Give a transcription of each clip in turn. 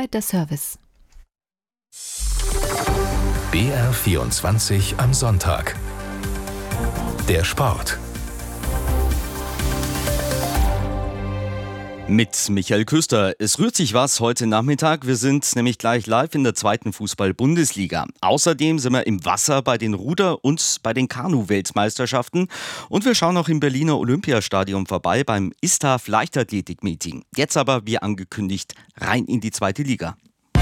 soweit der Service. BR24 am Sonntag. Der Sport. Mit Michael Küster. Es rührt sich was heute Nachmittag. Wir sind nämlich gleich live in der 2. Fußball-Bundesliga. Außerdem sind wir im Wasser bei den Ruder- und bei den Kanu-Weltmeisterschaften. Und wir schauen auch im Berliner Olympiastadion vorbei beim ISTAF Leichtathletik-Meeting. Jetzt aber, wie angekündigt, rein in die 2. Liga.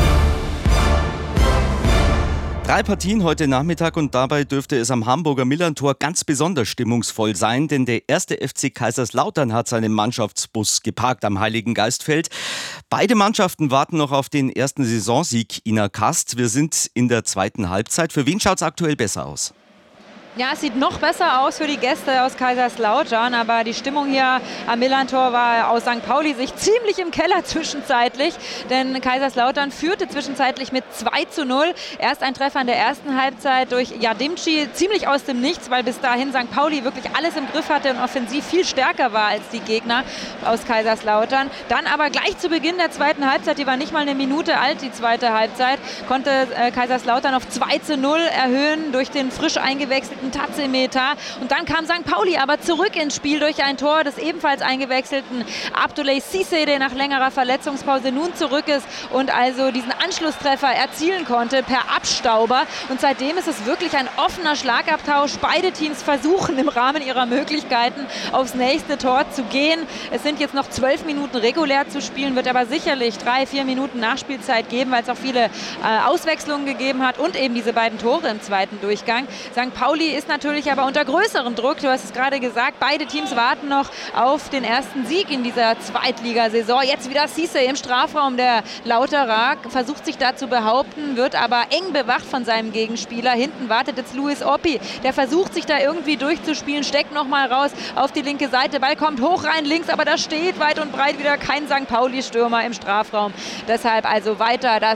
3 Partien heute Nachmittag und dabei dürfte es am Hamburger Millerntor ganz besonders stimmungsvoll sein, denn der 1. FC Kaiserslautern hat seinen Mannschaftsbus geparkt am Heiligengeistfeld. Beide Mannschaften warten noch auf den ersten Saisonsieg. Ina Kast, wir sind in der 2. Halbzeit. Für wen schaut es aktuell besser aus? Ja, es sieht noch besser aus für die Gäste aus Kaiserslautern, aber die Stimmung hier am Millerntor war aus St. Pauli sich ziemlich im Keller zwischenzeitlich, denn Kaiserslautern führte zwischenzeitlich mit 2:0. Erst ein Treffer in der ersten Halbzeit durch Yadimci, ziemlich aus dem Nichts, weil bis dahin St. Pauli wirklich alles im Griff hatte und offensiv viel stärker war als die Gegner aus Kaiserslautern. Dann aber gleich zu Beginn der 2. Halbzeit, die war nicht mal eine Minute alt, die 2. Halbzeit, konnte Kaiserslautern auf 2:0 erhöhen durch den frisch eingewechselten Tazemeter. Und dann kam St. Pauli aber zurück ins Spiel durch ein Tor des ebenfalls eingewechselten Abdoulaye Cissé, der nach längerer Verletzungspause nun zurück ist und also diesen Anschlusstreffer erzielen konnte per Abstauber. Und seitdem ist es wirklich ein offener Schlagabtausch. Beide Teams versuchen im Rahmen ihrer Möglichkeiten aufs nächste Tor zu gehen. Es sind jetzt noch 12 Minuten regulär zu spielen, wird aber sicherlich 3-4 Minuten Nachspielzeit geben, weil es auch viele Auswechslungen gegeben hat und eben diese beiden Tore im zweiten Durchgang. St. Pauli ist natürlich aber unter größerem Druck. Du hast es gerade gesagt, beide Teams warten noch auf den ersten Sieg in dieser Zweitligasaison. Jetzt wieder Cissé im Strafraum der Lauterer, versucht sich da zu behaupten, wird aber eng bewacht von seinem Gegenspieler. Hinten wartet jetzt Luis Oppi, der versucht sich da irgendwie durchzuspielen, steckt nochmal raus auf die linke Seite. Ball kommt hoch rein links, aber da steht weit und breit wieder kein St. Pauli-Stürmer im Strafraum. Deshalb also weiter das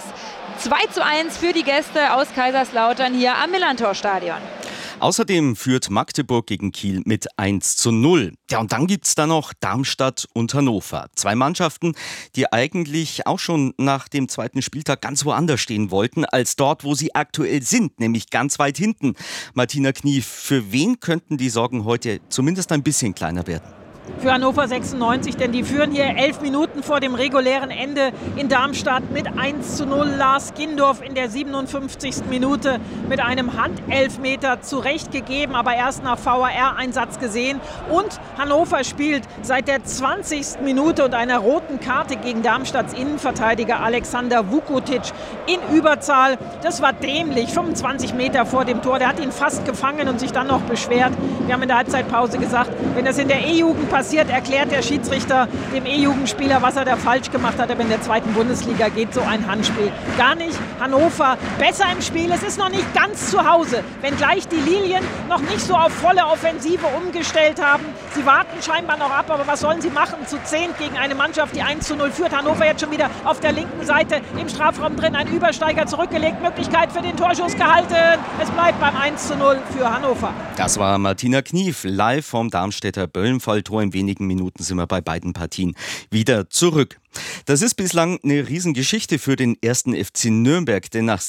2:1 für die Gäste aus Kaiserslautern hier am Millerntor-Stadion. Außerdem führt Magdeburg gegen Kiel mit 1:0. Ja, und dann gibt's da noch Darmstadt und Hannover. 2 Mannschaften, die eigentlich auch schon nach dem 2. Spieltag ganz woanders stehen wollten, als dort, wo sie aktuell sind, nämlich ganz weit hinten. Martina Knief, für wen könnten die Sorgen heute zumindest ein bisschen kleiner werden? Für Hannover 96, denn die führen hier 11 Minuten vor dem regulären Ende in Darmstadt mit 1:0. Lars Gindorf in der 57. Minute mit einem Handelfmeter zurechtgegeben, aber erst nach VAR-Einsatz gesehen. Und Hannover spielt seit der 20. Minute und einer roten Karte gegen Darmstadts Innenverteidiger Alexander Vukotic in Überzahl. Das war dämlich, 25 Meter vor dem Tor. Der hat ihn fast gefangen und sich dann noch beschwert. Wir haben in der Halbzeitpause gesagt, wenn das in der E-Jugend passiert, erklärt der Schiedsrichter dem E-Jugendspieler, was er da falsch gemacht hat. Aber in der 2. Bundesliga geht so ein Handspiel gar nicht. Hannover besser im Spiel. Es ist noch nicht ganz zu Hause, wenngleich die Lilien noch nicht so auf volle Offensive umgestellt haben. Sie warten scheinbar noch ab, aber was sollen sie machen? Zu 10 gegen eine Mannschaft, die 1:0 führt. Hannover jetzt schon wieder auf der linken Seite im Strafraum drin. Ein Übersteiger zurückgelegt, Möglichkeit für den Torschuss gehalten. Es bleibt beim 1:0 für Hannover. Das war Martina Knief, live vom Darmstädter Böllenfalltor. In wenigen Minuten sind wir bei beiden Partien wieder zurück. Das ist bislang eine Riesengeschichte für den 1. FC Nürnberg, denn nach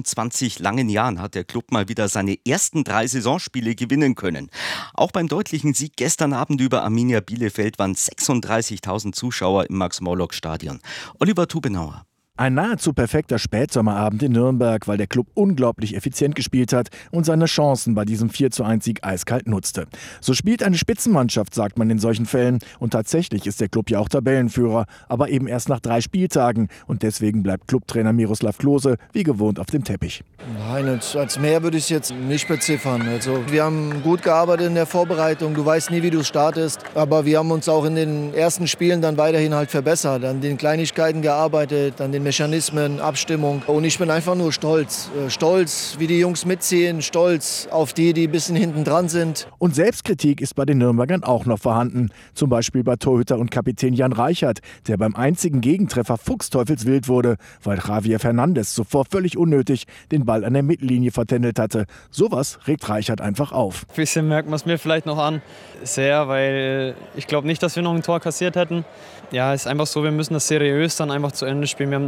27 langen Jahren hat der Club mal wieder seine ersten 3 Saisonspiele gewinnen können. Auch beim deutlichen Sieg gestern Abend über Arminia Bielefeld waren 36.000 Zuschauer im Max-Morlock-Stadion. Oliver Tubenauer. Ein nahezu perfekter Spätsommerabend in Nürnberg, weil der Club unglaublich effizient gespielt hat und seine Chancen bei diesem 4:1-Sieg eiskalt nutzte. So spielt eine Spitzenmannschaft, sagt man in solchen Fällen. Und tatsächlich ist der Club ja auch Tabellenführer, aber eben erst nach 3 Spieltagen. Und deswegen bleibt Clubtrainer Miroslav Klose wie gewohnt auf dem Teppich. Nein, als mehr würde ich es jetzt nicht beziffern. Also, wir haben gut gearbeitet in der Vorbereitung. Du weißt nie, wie du startest. Aber wir haben uns auch in den ersten Spielen dann weiterhin halt verbessert. An den Kleinigkeiten gearbeitet, an den Mechanismen, Abstimmung. Und ich bin einfach nur stolz. Stolz, wie die Jungs mitziehen. Stolz auf die ein bisschen hinten dran sind. Und Selbstkritik ist bei den Nürnbergern auch noch vorhanden. Zum Beispiel bei Torhüter und Kapitän Jan Reichert, der beim einzigen Gegentreffer fuchsteufelswild wurde, weil Javier Fernandes zuvor völlig unnötig den Ball an der Mittellinie vertändelt hatte. Sowas regt Reichert einfach auf. Ein bisschen merkt man es mir vielleicht noch an. Sehr, weil ich glaube nicht, dass wir noch ein Tor kassiert hätten. Ja, es ist einfach so, wir müssen das seriös dann einfach zu Ende spielen. Wir haben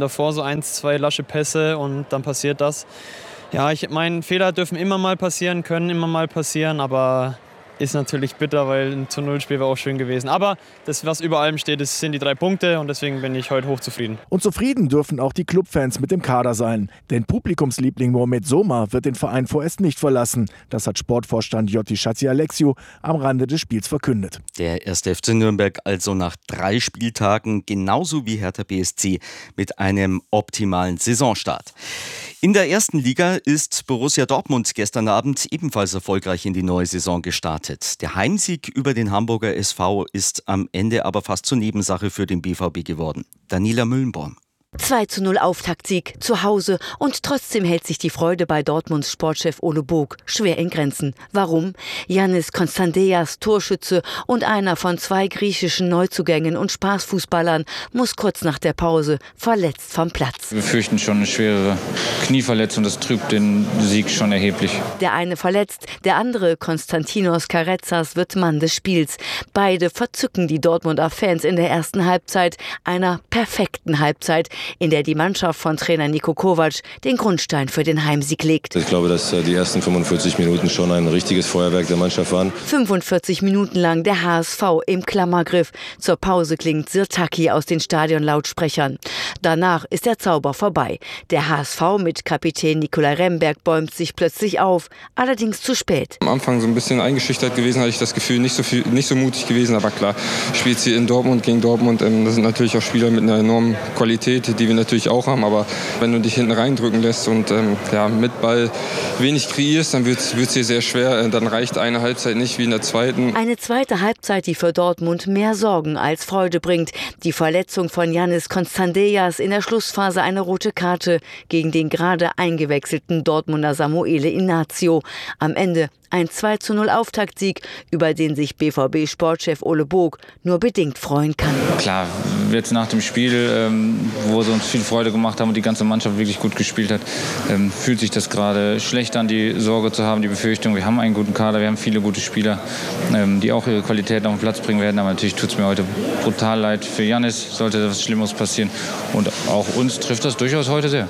davor so 1, 2 lasche Pässe und dann passiert das. Ja, ich meine, Fehler dürfen immer mal passieren, können immer mal passieren, aber ist natürlich bitter, weil ein zu-0-Spiel wäre auch schön gewesen. Aber das, was über allem steht, das sind die 3 Punkte und deswegen bin ich heute hochzufrieden. Und zufrieden dürfen auch die Clubfans mit dem Kader sein. Denn Publikumsliebling Mohamed Soma wird den Verein vorerst nicht verlassen. Das hat Sportvorstand Jotti Schatzialexiou am Rande des Spiels verkündet. Der 1. FC Nürnberg also nach 3 Spieltagen genauso wie Hertha BSC mit einem optimalen Saisonstart. In der ersten Liga ist Borussia Dortmund gestern Abend ebenfalls erfolgreich in die neue Saison gestartet. Der Heimsieg über den Hamburger SV ist am Ende aber fast zur Nebensache für den BVB geworden. Daniela Müllenborn. 2:0 Auftaktsieg zu Hause und trotzdem hält sich die Freude bei Dortmunds Sportchef Ole Bog schwer in Grenzen. Warum? Yannis Konstanteas, Torschütze und einer von 2 griechischen Neuzugängen und Spaßfußballern, muss kurz nach der Pause verletzt vom Platz. Wir fürchten schon eine schwere Knieverletzung, das trübt den Sieg schon erheblich. Der eine verletzt, der andere, Konstantinos Karetsas, wird Mann des Spiels. Beide verzücken die Dortmunder Fans in der ersten Halbzeit, einer perfekten Halbzeit, in der die Mannschaft von Trainer Niko Kovac den Grundstein für den Heimsieg legt. Ich glaube, dass die ersten 45 Minuten schon ein richtiges Feuerwerk der Mannschaft waren. 45 Minuten lang der HSV im Klammergriff. Zur Pause klingt Sirtaki aus den Stadionlautsprechern. Danach ist der Zauber vorbei. Der HSV mit Kapitän Nikolai Remberg bäumt sich plötzlich auf, allerdings zu spät. Am Anfang so ein bisschen eingeschüchtert gewesen, hatte ich das Gefühl, nicht so mutig gewesen, aber klar, spielt hier in Dortmund gegen Dortmund. Das sind natürlich auch Spieler mit einer enormen Qualität, die wir natürlich auch haben, aber wenn du dich hinten reindrücken lässt und mit Ball wenig kreierst, dann wird es hier sehr schwer. Dann reicht eine Halbzeit nicht wie in der zweiten. Eine zweite Halbzeit, die für Dortmund mehr Sorgen als Freude bringt. Die Verletzung von Yannis Konstanteas, in der Schlussphase eine rote Karte gegen den gerade eingewechselten Dortmunder Samuele Inacio. Am Ende ein 2:0 Auftaktsieg, über den sich BVB-Sportchef Ole Bog nur bedingt freuen kann. Klar, jetzt nach dem Spiel, wo sie uns viel Freude gemacht haben und die ganze Mannschaft wirklich gut gespielt hat, fühlt sich das gerade schlecht an, die Sorge zu haben, die Befürchtung. Wir haben einen guten Kader, wir haben viele gute Spieler, die auch ihre Qualität auf den Platz bringen werden. Aber natürlich tut es mir heute brutal leid für Yannis, sollte etwas Schlimmes passieren. Und auch uns trifft das durchaus heute sehr.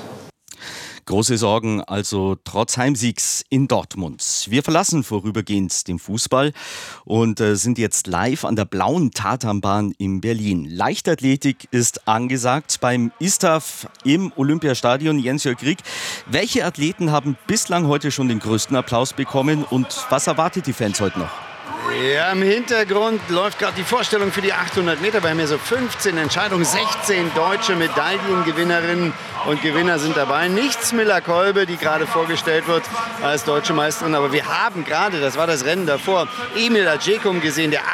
Große Sorgen also trotz Heimsiegs in Dortmund. Wir verlassen vorübergehend den Fußball und sind jetzt live an der blauen Tatanbahn in Berlin. Leichtathletik ist angesagt beim ISTAF im Olympiastadion. Jens-Jörg Rieck, welche Athleten haben bislang heute schon den größten Applaus bekommen und was erwartet die Fans heute noch? Ja, im Hintergrund läuft gerade die Vorstellung für die 800 Meter. Wir haben hier so 15 Entscheidungen, 16 deutsche Medaillengewinnerinnen und Gewinner sind dabei. Nicht Smilla Kolbe, die gerade vorgestellt wird als deutsche Meisterin. Aber wir haben gerade, das war das Rennen davor, Emil Adjekum gesehen, der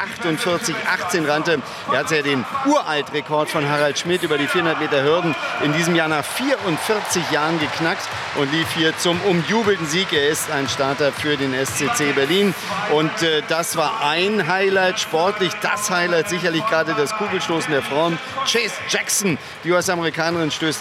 48,18 rannte. Er hat ja den Uraltrekord von Harald Schmidt über die 400 Meter Hürden in diesem Jahr nach 44 Jahren geknackt und lief hier zum umjubelten Sieg. Er ist ein Starter für den SCC Berlin. Und das war ein Highlight, sportlich das Highlight, sicherlich gerade das Kugelstoßen der Frauen. Chase Jackson, die US-Amerikanerin, stößt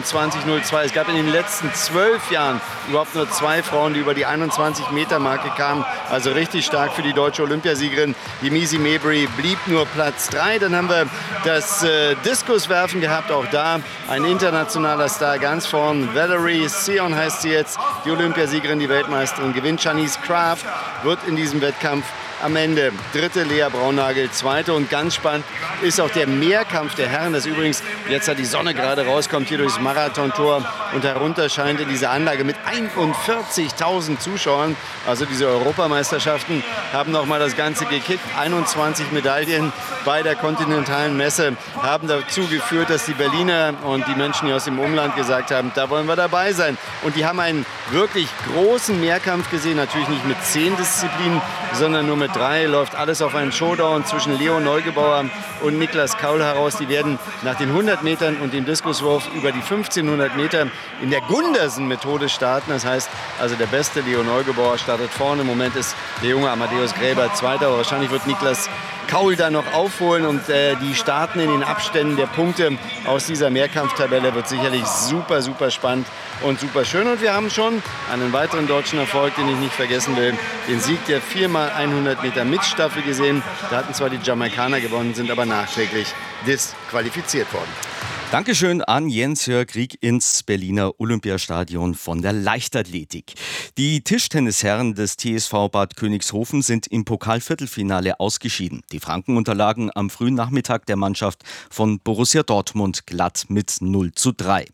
21,02. Es gab in den letzten 12 Jahren überhaupt nur 2 Frauen, die über die 21-Meter-Marke kamen. Also richtig stark für die deutsche Olympiasiegerin. Die Maisie Mabry blieb nur Platz 3. Dann haben wir das Diskuswerfen gehabt, auch da ein internationaler Star ganz vorn. Valerie Sion heißt sie jetzt, die Olympiasiegerin, die Weltmeisterin, gewinnt. Janice Kraft wird in diesem Wettkampf am Ende dritte, Lea Braunagel zweite. Und ganz spannend ist auch der Mehrkampf der Herren. Das übrigens, jetzt hat die Sonne gerade rauskommt, hier durchs Marathontor und herunter scheint in diese Anlage mit 41.000 Zuschauern. Also diese Europameisterschaften haben noch mal das Ganze gekickt. 21 Medaillen bei der kontinentalen Messe haben dazu geführt, dass die Berliner und die Menschen hier aus dem Umland gesagt haben, da wollen wir dabei sein. Und die haben einen wirklich großen Mehrkampf gesehen. Natürlich nicht mit 10 Disziplinen, sondern nur mit 3. Läuft alles auf einen Showdown zwischen Leo Neugebauer und Niklas Kaul heraus. Die werden nach den 100 Metern und dem Diskuswurf über die 1500 Meter in der Gundersen-Methode starten. Das heißt, also der beste Leo Neugebauer startet vorne. Im Moment ist der junge Amadeus Gräber Zweiter. Aber wahrscheinlich wird Niklas Kaul da noch aufholen und die starten in den Abständen der Punkte aus dieser Mehrkampftabelle. Wird sicherlich super, super spannend und super schön. Und wir haben schon einen weiteren deutschen Erfolg, den ich nicht vergessen will, den Sieg der 4x100 Meter Mitstaffel gesehen. Da hatten zwar die Jamaikaner gewonnen, sind aber nachträglich disqualifiziert worden. Dankeschön an Jens-Jörg Rieck ins Berliner Olympiastadion von der Leichtathletik. Die Tischtennisherren des TSV Bad Königshofen sind im Pokalviertelfinale ausgeschieden. Die Franken unterlagen am frühen Nachmittag der Mannschaft von Borussia Dortmund glatt mit 0:3.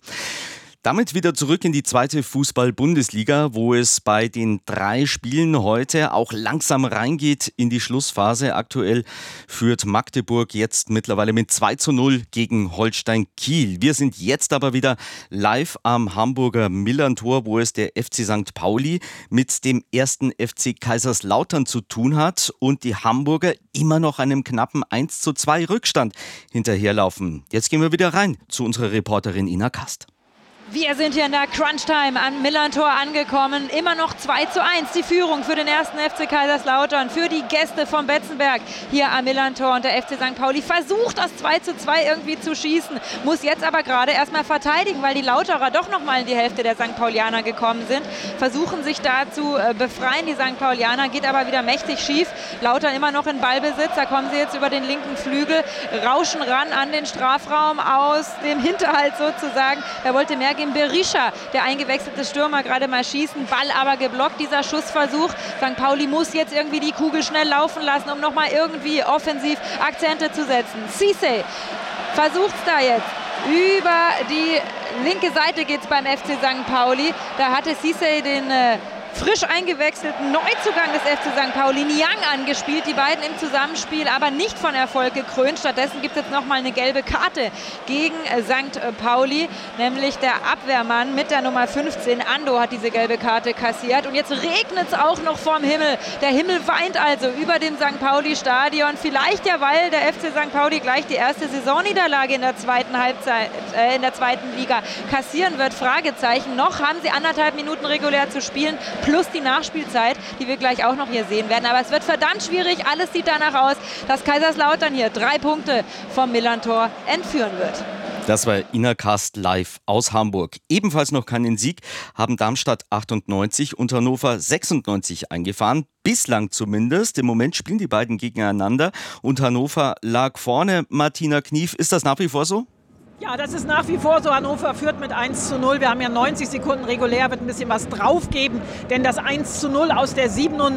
Damit wieder zurück in die zweite Fußball-Bundesliga, wo es bei den 3 Spielen heute auch langsam reingeht in die Schlussphase. Aktuell führt Magdeburg jetzt mittlerweile mit 2:0 gegen Holstein Kiel. Wir sind jetzt aber wieder live am Hamburger Millerntor, wo es der FC St. Pauli mit dem 1. FC Kaiserslautern zu tun hat und die Hamburger immer noch einem knappen 1:2 Rückstand hinterherlaufen. Jetzt gehen wir wieder rein zu unserer Reporterin Ina Kast. Wir sind hier in der Crunch-Time am Millerntor angekommen. Immer noch 2:1 die Führung für den 1. FC Kaiserslautern, für die Gäste vom Betzenberg hier am Millerntor. Und der FC St. Pauli versucht das 2:2 irgendwie zu schießen, muss jetzt aber gerade erstmal verteidigen, weil die Lauterer doch noch mal in die Hälfte der St. Paulianer gekommen sind. Versuchen sich da zu befreien, die St. Paulianer, geht aber wieder mächtig schief. Lautern immer noch in Ballbesitz, da kommen sie jetzt über den linken Flügel, rauschen ran an den Strafraum aus dem Hinterhalt sozusagen. Er wollte mehr gegen Berisha, der eingewechselte Stürmer, gerade mal schießen. Ball aber geblockt, dieser Schussversuch. St. Pauli muss jetzt irgendwie die Kugel schnell laufen lassen, um nochmal irgendwie offensiv Akzente zu setzen. Cisse versucht es da jetzt. Über die linke Seite geht es beim FC St. Pauli. Da hatte Cisse den frisch eingewechselten Neuzugang des FC St. Pauli, Niang, angespielt. Die beiden im Zusammenspiel, aber nicht von Erfolg gekrönt. Stattdessen gibt es jetzt nochmal eine gelbe Karte gegen St. Pauli. Nämlich der Abwehrmann mit der Nummer 15, Ando, hat diese gelbe Karte kassiert. Und jetzt regnet es auch noch vom Himmel. Der Himmel weint also über dem St. Pauli-Stadion. Vielleicht ja, weil der FC St. Pauli gleich die erste Saisonniederlage in der zweiten Halbzeit, in der zweiten Liga kassieren wird. Fragezeichen. Noch haben sie 1,5 Minuten regulär zu spielen. Plus die Nachspielzeit, die wir gleich auch noch hier sehen werden. Aber es wird verdammt schwierig. Alles sieht danach aus, dass Kaiserslautern hier 3 Punkte vom Millerntor entführen wird. Das war Ina Kast live aus Hamburg. Ebenfalls noch keinen Sieg haben Darmstadt 98 und Hannover 96 eingefahren. Bislang zumindest. Im Moment spielen die beiden gegeneinander und Hannover lag vorne. Martina Knief, ist das nach wie vor so? Ja, das ist nach wie vor so. Hannover führt mit 1:0. Wir haben ja 90 Sekunden regulär, wird ein bisschen was drauf geben. Denn das 1:0 aus der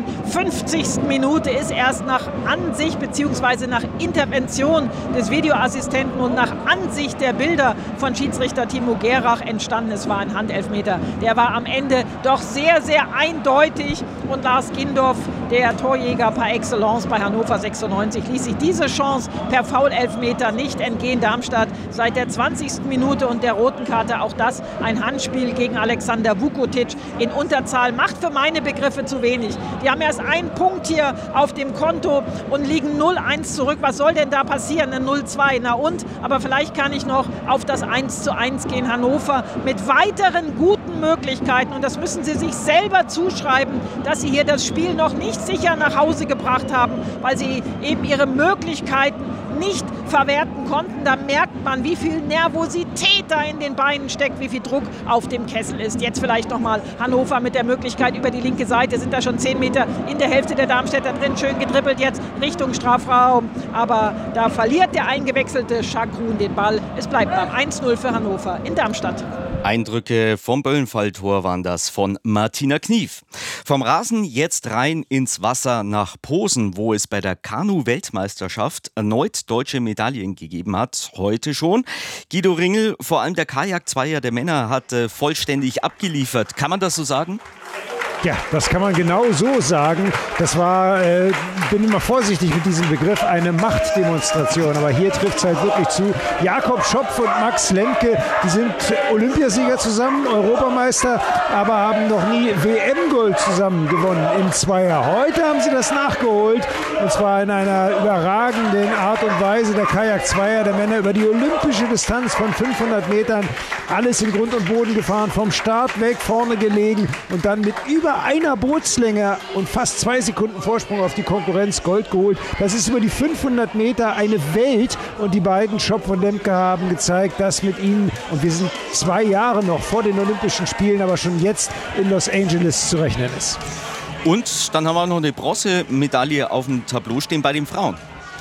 57. Minute ist erst nach Ansicht bzw. nach Intervention des Videoassistenten und nach Ansicht der Bilder von Schiedsrichter Timo Gerach entstanden. Es war ein Handelfmeter. Der war am Ende doch sehr, sehr eindeutig. Und Lars Gindorf, der Torjäger par excellence bei Hannover 96, ließ sich diese Chance per Foul-Elfmeter nicht entgehen. Darmstadt seit der 20. Minute und der roten Karte auch das ein Handspiel gegen Alexander Vukotic in Unterzahl. Macht für meine Begriffe zu wenig. Die haben erst einen Punkt hier auf dem Konto und liegen 0:1 zurück. Was soll denn da passieren? Ein 0:2. Na und? Aber vielleicht kann ich noch auf das 1:1 gehen. Hannover mit weiteren guten Möglichkeiten. Und das müssen sie sich selber zuschreiben, dass sie hier das Spiel noch nicht sicher nach Hause gebracht haben, weil sie eben ihre Möglichkeiten nicht verwerten konnten. Da merkt man, wie viel Nervosität da in den Beinen steckt, wie viel Druck auf dem Kessel ist. Jetzt vielleicht nochmal Hannover mit der Möglichkeit über die linke Seite, sind da schon 10 Meter in der Hälfte der Darmstädter drin, schön gedribbelt jetzt Richtung Strafraum, aber da verliert der eingewechselte Schakrun den Ball. Es bleibt beim 1:0 für Hannover in Darmstadt. Eindrücke vom Böllenfalltor waren das von Martina Knief. Vom Rasen jetzt rein ins Wasser nach Posen, wo es bei der Kanu-Weltmeisterschaft erneut deutsche Medaillen gegeben hat. Heute schon. Guido Ringel, vor allem der Kajak-Zweier der Männer hat vollständig abgeliefert. Kann man das so sagen? Ja, das kann man genau so sagen. Das war, bin immer vorsichtig mit diesem Begriff, eine Machtdemonstration. Aber hier trifft es halt wirklich zu. Jakob Schopf und Max Lemke, die sind Olympiasieger zusammen, Europameister, aber haben noch nie WM-Gold zusammen gewonnen im Zweier. Heute haben sie das nachgeholt, und zwar in einer überragenden Art und Weise. Der Kajak-Zweier der Männer über die olympische Distanz von 500 Metern. Alles in Grund und Boden gefahren, vom Start weg, vorne gelegen und dann mit über einer Bootslänge und fast 2 Sekunden Vorsprung auf die Konkurrenz Gold geholt. Das ist über die 500 Meter eine Welt, und die beiden Schopf und Lemke haben gezeigt, dass mit ihnen, und wir sind 2 Jahre noch vor den Olympischen Spielen, aber schon jetzt in Los Angeles zu rechnen ist. Und dann haben wir noch eine Bronzemedaille auf dem Tableau stehen bei den Frauen.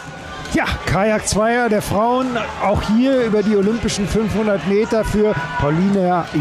Ja, Kajak-Zweier der Frauen, auch hier über die olympischen 500 Meter für Paulina